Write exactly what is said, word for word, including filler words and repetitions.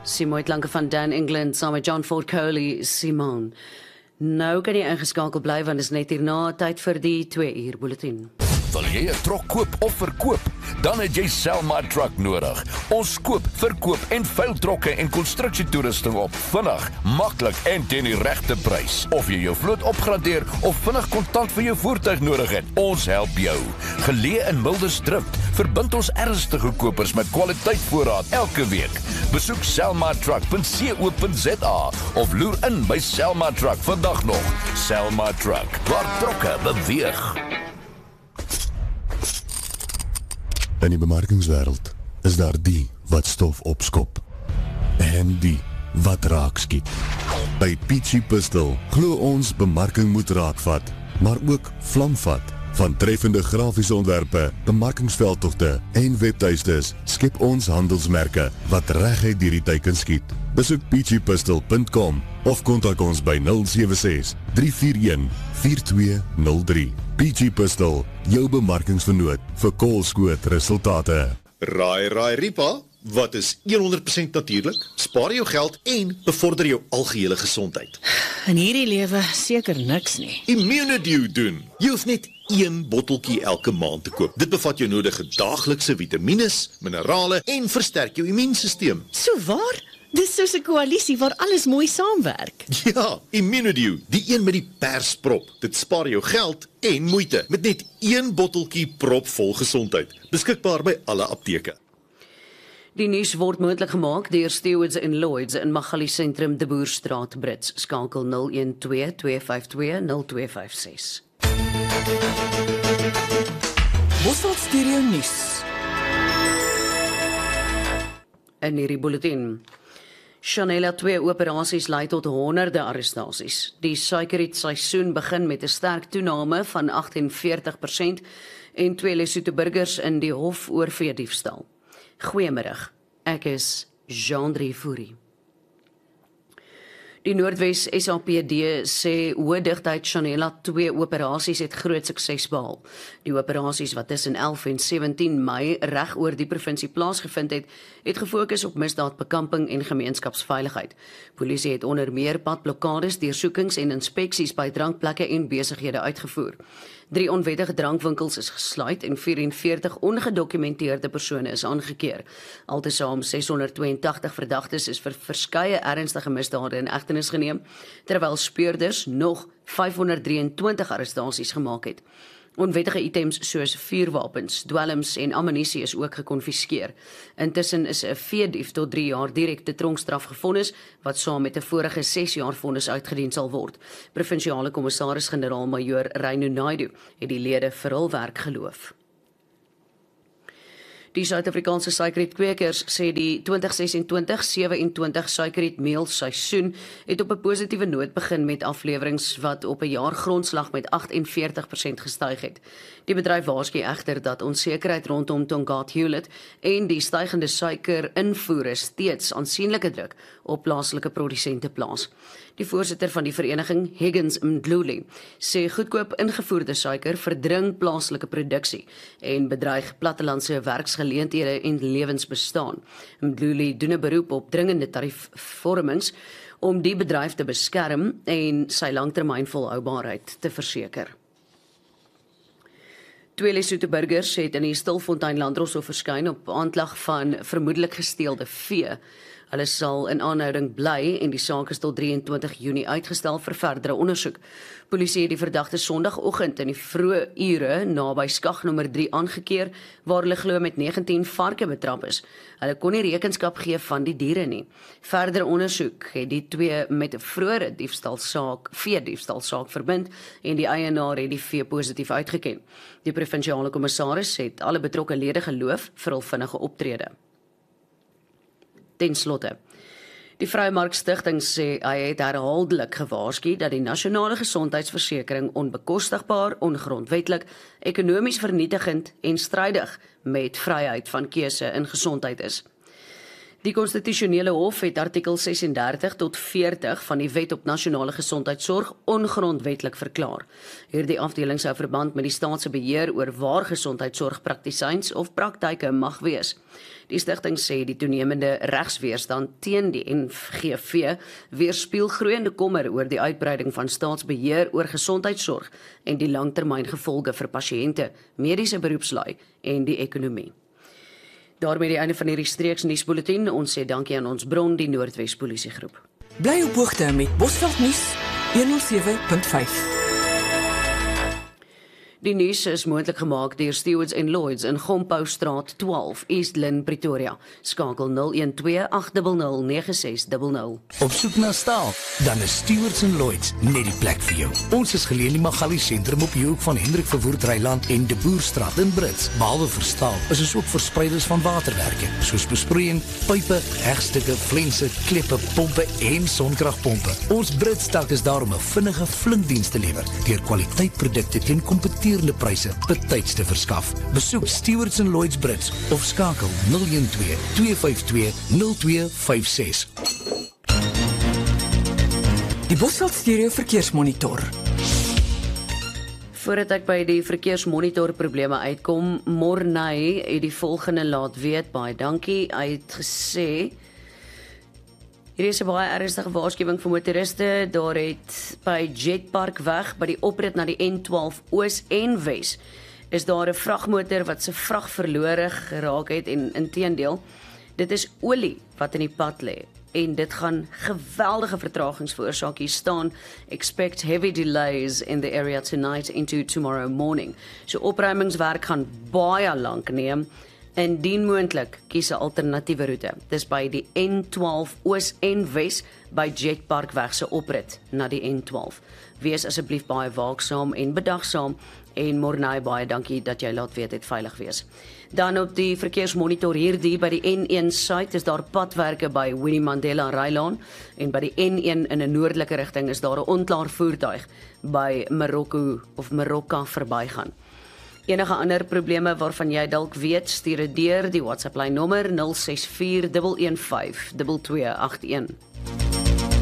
Simoy klanke van Dan England saam met John Ford Coley, Simone. Nou kan jy ingeskakel bly want is net hierna tyd vir die twee uur bulletin. Wil jy 'n trok koop of verkoop? Dan het jy Selma Truck nodig. Ons koop, verkoop en veil trokke en konstruksietoerusting op vinnig, maklik en teen die regte prys. Of jy jou vloot opgradeer of vinnig kontant vir jou voertuig nodig het, ons help jou. Geleë in Mildersdrift, verbind ons ernstige kopers met kwaliteit voorraad elke week. Besoek selma truck punt co punt za of loer in by Selma Truck vandag nog. Selma Truck, waar trokke beweeg. In die bemarkingswêreld is daar die wat stof opskop en die wat raak skiet. By Peachy Pistol glo ons bemarking moet raakvat, maar ook vlamvat. Van treffende grafiese ontwerpe, bemarkingsveldtogte en webtuistes skep ons handelsmerke wat reguit deur die teiken skiet. Besoek peachy pistol punt com of kontak ons by nul sewe ses, drie vier een, vier twee nul drie. Peachy Pistol, jou bemarkingsvernoot vir koolskoot resultate. Raai, raai, Ripa, wat is honderd persent natuurlik? Spaar jou geld en bevorder jou algehele gesondheid. In hierdie lewe seker niks nie. Immunedew doen. Jy hoef net een botteltjie elke maand te koop. Dit bevat jou nodige daaglikse vitamines, minerale en versterk jou immuunstelsel. So waar? Dis soos 'n koalisie waar alles mooi saamwerk. Ja, Immunedew, die een met die persprop. Dit spaar jou geld en moeite met net een botteltjie propvol gesondheid. Beskikbaar by alle apteke. Die nuus word moontlik gemaak deur Stewards en Lloyds in Magalies Sentrum, De Boerstraat, Brits. Skakel nul een twee, twee vyf twee, nul twee vyf ses. Bosveld Stereo Nuus. In hierdie bulletin. Chanela twee operasies lei tot honderde arrestasies. Die suikerrietseisoen begin met 'n sterk toename van agt en veertig persent en twee Lesotho burgers in die hof oor veediefstal. Goeiemiddag, ek is Jean-Drie Fourie. Die Noordwes S A P D sê hoëdigtheid Chanela twee operasies het groot sukses behaal. Die operasies wat tussen elf en sewentien Mei reg oor die provinsie plaasgevind het, het gefokus op misdaadbekamping en gemeenskapsveiligheid. Polisie het onder meer padblokkades, deursoekings en inspeksies by drankplekke en besighede uitgevoer. Drie onwettige drankwinkels is gesluit en vyf en veertig ongedokumenteerde persone is aangekeer. Altesaam ses honderd twee en tagtig verdagtes is vir verskeie ernstige misdade in hegtenis geneem, terwyl speurders nog vyf honderd drie en twintig arrestasies gemaak het. Onwettige items soos vuurwapens, dwelms en ammunisie is ook gekonfiskeer. Intussen is 'n veedief tot drie jaar direkte tronkstraf gevonnis, wat saam met 'n vorige ses jaar vonnis uitgedien sal word. Provinsiale kommissaris-generaal-majoor Reino Naidu het die lede vir hul werk geloof. Die Suid-Afrikaanse suikerrietkweekers sê die twintig ses en twintig sewe en twintig suikerrietmeelseisoen het op 'n positiewe noot begin met afleweringe wat op 'n jaargrondslag met agt en veertig persent gestyg het. Die bedryf waarsku egter dat onsekerheid rondom Tongaat Hewlett en die stygende suikerinvoere steeds aansienlike druk op plaaslike produsente plaas. Die voorsitter van die vereniging, Higgins Mdluli, sê goedkoop ingevoerde suiker verdring plaaslike produksie en bedreig plattelandse werksgeleenthede en lewensbestaan. Mdluli doen 'n beroep op dringende tariefvormings om die bedryf te beskerm en sy langtermynvolhoubaarheid te verseker. Twee Lesotho burgers het in die Stilfontein Landdroshof verskyn op aanklag van vermoedelik gesteelde vee. Hulle sal in aanhouding bly en die saak is tot drieëntwintig Junie uitgestel vir verdere ondersoek. Polisie het die verdagte Sondagoggend in die vroeë ure naby skag nommer drie aangekeer waar hulle glo met negentien varke betrap is. Hulle kon nie rekenskap gee van die diere nie. Verdere ondersoek het die twee met 'n vroeëre diefstalsaak, veediefstalsaak verbind en die eienaar het die vee positief uitgeken. Die provinsiale kommissaris het alle betrokke lede geloof vir hul vinnige optrede. Ten slotte, die Vrymark Stichting sê hy het herhaaldelik gewaarsku dat die nasionale gesondheidsversekering onbekostigbaar, ongrondwetlik, ekonomies vernietigend en strydig met vryheid van keuse in gesondheid is. Die konstitusionele hof het artikel ses en dertig tot veertig van die Wet op Nasionale Gesondheidsorg ongrondwetlik verklaar. Hierdie afdeling sou verband met die staat se beheer oor waar gesondheidsorgpraktisyns of praktyke mag wees. Die stigting sê die toenemende regsweerstand teen die N G V weerspieël groeiende kommer oor die uitbreiding van staatsbeheer oor gesondheidsorg en die langtermyngevolge vir pasiënte, mediese beroepslui en die ekonomie. Daarmee die einde van hierdie streeks nuusbulletin. Ons sê dankie aan ons bron, die Noordwes Polisiegroep. Bly op hoogte met Bosveld nuus honderd sewe punt vyf. Die nuus is moontlik gemaak deur Stewards and Lloyds in Gompoustraat twaalf, East Lynne, Pretoria. Skakel nul een twee agt nul nul nege ses nul nul. Op soek na staal, dan is Stewards and Lloyds net die plek vir jou. Ons is geleë in die Magali sentrum op die hoek van Hendrik Verwoerd Dreiland en De Boerstraat in Brits. Behalwe vir staal, is ons ook verspreiders van waterwerke, soos besproeiing, pype, hegstukke, flense, kleppe, pompe en sonkragpompe. Ons Britstak is daar om 'n vinnige flinkdiens te lewer, deur kwaliteitprodukte teen kompetitief pryse betyds te verskaf. Besoek Stewards and Lloyds Brits of skakel nul een twee twee vyf twee nul twee vyf ses. Die Bosveld Stereo Verkeersmonitor. Voordat ek by die verkeersmonitor probleme uitkom, Morney het die volgende laat weet, baie dankie. Hy het gesê hier is 'n baie ernstige waarskuwing vir motoriste. Daar het by Jetpark weg by die oprit na die N twaalf Oos en Wes is daar 'n vragmotor wat se vrag verlore geraak het en inteendeel, dit is olie wat in die pad lê en dit gaan geweldige vertragings veroorsaak. Hier staan expect heavy delays in the area tonight into tomorrow morning. So opruimingswerk gaan baie lank neem. Indien moontlik, kies 'n alternatiewe roete. Dis by die N twaalf Oos en Wes by Jetpark weg se oprit na die N twaalf. Wees asseblief baie waaksaam en bedagsaam en Morney, baie dankie dat jy laat weet het veilig wees. Dan op die verkeersmonitor hierdie by die N een site is daar padwerke by Winnie Mandela Rylaan en by die N een in 'n noordelike rigting is daar 'n onklaar voertuig by Marokko of Marokka verbygaan. Enige ander probleme waarvan jy dalk weet, stuur dit deur die WhatsApp lyn nommer nul ses vier een een vyf twee twee agt een.